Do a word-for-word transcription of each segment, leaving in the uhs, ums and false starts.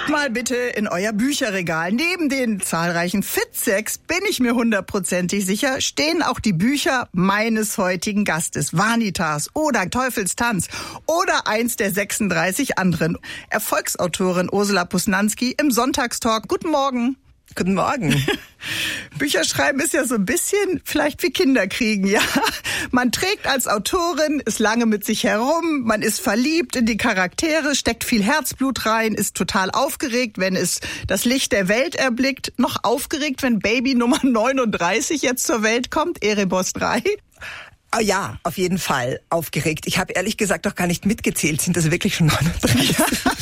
Guckt mal bitte in euer Bücherregal. Neben den zahlreichen Fitzeks, bin ich mir hundertprozentig sicher, stehen auch die Bücher meines heutigen Gastes. Vanitas oder Teufelstanz oder eins der sechsunddreißig anderen. Erfolgsautorin Ursula Posnanski im Sonntagstalk. Guten Morgen. Guten Morgen. Bücherschreiben ist ja so ein bisschen vielleicht wie Kinderkriegen, ja. Man trägt als Autorin es lange mit sich herum, man ist verliebt in die Charaktere, steckt viel Herzblut rein, ist total aufgeregt, wenn es das Licht der Welt erblickt. Noch aufgeregt, wenn Baby Nummer neununddreißig jetzt zur Welt kommt, Erebos drei. Oh ja, auf jeden Fall aufgeregt. Ich habe ehrlich gesagt auch gar nicht mitgezählt. Sind das wirklich schon neununddreißig?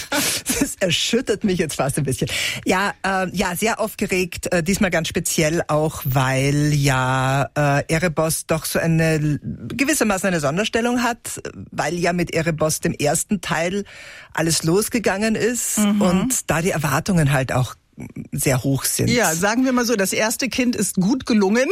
Das erschüttert mich jetzt fast ein bisschen. Ja, äh, ja, sehr aufgeregt. Äh, diesmal ganz speziell auch, weil ja äh, Erebos doch so eine gewissermaßen eine Sonderstellung hat, weil ja mit Erebos dem ersten Teil alles losgegangen ist mhm. und da die Erwartungen halt auch sehr hoch sind. Ja, sagen wir mal so, das erste Kind ist gut gelungen.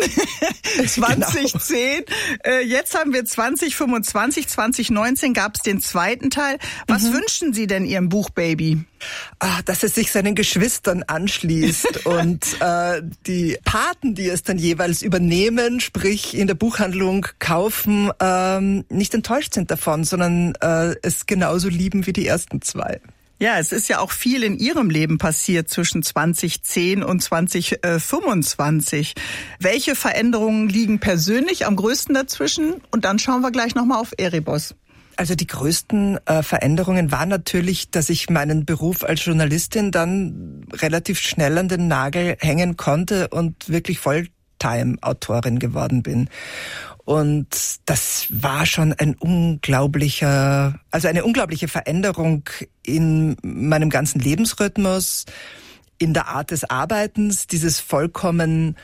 zwanzig zehn. Genau. Jetzt haben wir zwanzig fünfundzwanzig, zwanzig neunzehn gab es den zweiten Teil. Was mhm. wünschen Sie denn Ihrem Buchbaby? Ach, dass es sich seinen Geschwistern anschließt und äh, die Paten, die es dann jeweils übernehmen, sprich in der Buchhandlung kaufen, ähm, nicht enttäuscht sind davon, sondern äh, es genauso lieben wie die ersten zwei. Ja, es ist ja auch viel in Ihrem Leben passiert zwischen zwanzig zehn und zwanzig fünfundzwanzig. Welche Veränderungen liegen persönlich am größten dazwischen? Und dann schauen wir gleich nochmal auf Erebos. Also die größten äh, Veränderungen waren natürlich, dass ich meinen Beruf als Journalistin dann relativ schnell an den Nagel hängen konnte und wirklich Volltime-Autorin geworden bin. Und das war schon ein unglaublicher, also eine unglaubliche Veränderung in meinem ganzen Lebensrhythmus, in der Art des Arbeitens, dieses vollkommen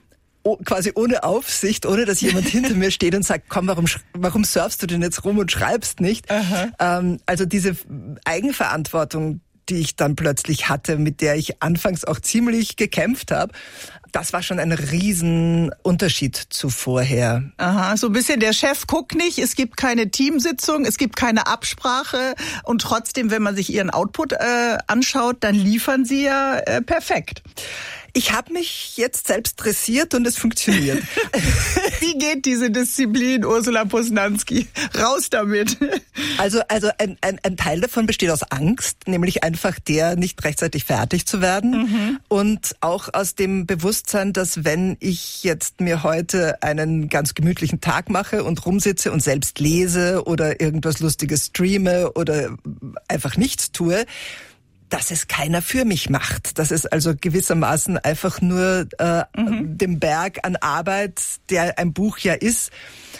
quasi ohne Aufsicht, ohne dass jemand hinter mir steht und sagt, komm, warum warum surfst du denn jetzt rum und schreibst nicht? Ähm, also diese Eigenverantwortung, die ich dann plötzlich hatte, mit der ich anfangs auch ziemlich gekämpft habe, das war schon ein Riesenunterschied zu vorher. Aha, so ein bisschen der Chef guckt nicht, es gibt keine Teamsitzung, es gibt keine Absprache und trotzdem, wenn man sich Ihren Output äh, anschaut, dann liefern Sie ja äh, perfekt. Ich habe mich jetzt selbst dressiert und es funktioniert. Wie geht diese Disziplin, Ursula Posnanski? Raus damit. Also, also ein, ein, ein Teil davon besteht aus Angst, nämlich einfach der, nicht rechtzeitig fertig zu werden. Mhm. Und auch aus dem Bewusstsein, dass wenn ich jetzt mir heute einen ganz gemütlichen Tag mache und rumsitze und selbst lese oder irgendwas Lustiges streame oder einfach nichts tue, dass es keiner für mich macht. Dass es also gewissermaßen einfach nur äh, mhm. dem Berg an Arbeit, der ein Buch ja ist,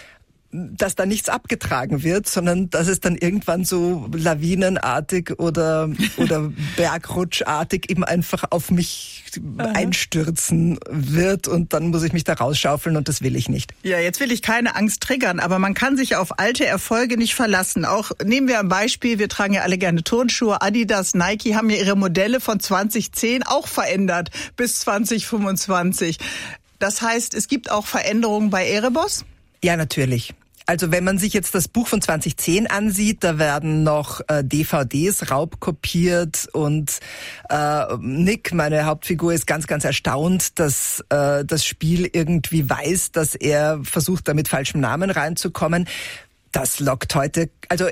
dass da nichts abgetragen wird, sondern dass es dann irgendwann so lawinenartig oder oder bergrutschartig eben einfach auf mich Aha. einstürzen wird und dann muss ich mich da rausschaufeln und das will ich nicht. Ja, jetzt will ich keine Angst triggern, aber man kann sich auf alte Erfolge nicht verlassen. Auch nehmen wir ein Beispiel, wir tragen ja alle gerne Turnschuhe, Adidas, Nike haben ja ihre Modelle von zwanzig zehn auch verändert bis zwanzig fünfundzwanzig. Das heißt, es gibt auch Veränderungen bei Erebos? Ja, natürlich. Also wenn man sich jetzt das Buch von zwanzig zehn ansieht, da werden noch äh, D V Ds raubkopiert und äh, Nick, meine Hauptfigur, ist ganz, ganz erstaunt, dass äh, das Spiel irgendwie weiß, dass er versucht, da mit falschem Namen reinzukommen. Das lockt heute, also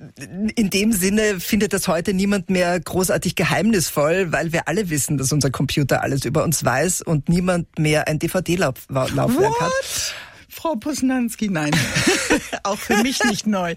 in dem Sinne findet das heute niemand mehr großartig geheimnisvoll, weil wir alle wissen, dass unser Computer alles über uns weiß und niemand mehr ein D V D-Laufwerk hat. Frau Posnanski, nein. Auch für mich nicht neu.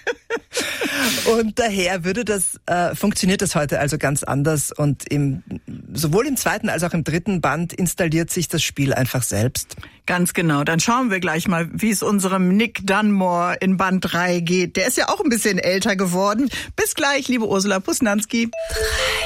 Und daher würde das, äh, funktioniert das heute also ganz anders und im, sowohl im zweiten als auch im dritten Band installiert sich das Spiel einfach selbst. Ganz genau. Dann schauen wir gleich mal, wie es unserem Nick Dunmore in Band drei geht. Der ist ja auch ein bisschen älter geworden. Bis gleich, liebe Ursula Posnanski.